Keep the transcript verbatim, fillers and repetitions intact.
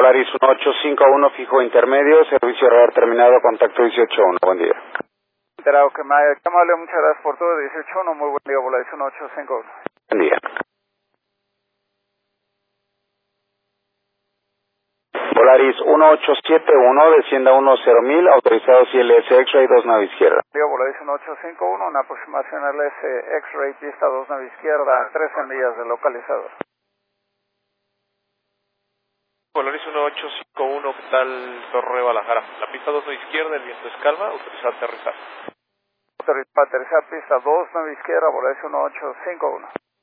Volaris uno ocho cinco uno, fijo intermedio, servicio radar terminado, contacto dieciocho uno, buen día. Enterado que me haya llamado, muchas gracias por todo, dieciocho uno, muy buen día, Volaris uno ocho cinco uno. Buen día. Volaris uno ocho siete uno, descienda uno cero mil, autorizado C L S X-Ray dos nave izquierda. Digo, Volaris uno ocho cinco uno, una aproximación L S X-Ray, pista dos nave izquierda, trece millas de localizador. Volaris uno ocho cinco uno, ¿qué tal? Torre de Guadalajara. La pista dos nave izquierda, el viento es calma, autorizado a aterrizar. Autorizado a aterrizar, pista dos nave izquierda, Volaris uno ocho cinco uno.